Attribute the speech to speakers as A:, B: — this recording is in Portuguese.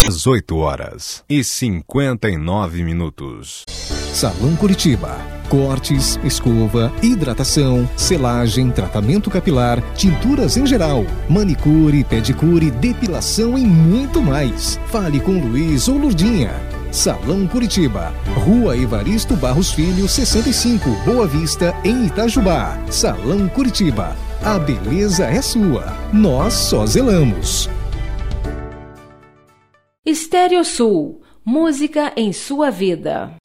A: Às 8h59.
B: Salão Curitiba. Cortes, escova, hidratação, selagem, tratamento capilar, tinturas em geral, manicure, pedicure, depilação e muito mais. Fale com Luiz ou Lurdinha. Salão Curitiba, Rua Evaristo Barros Filho, 65, Boa Vista, em Itajubá. Salão Curitiba, a beleza é sua, nós só zelamos.
C: Estéreo Sul, música em sua vida.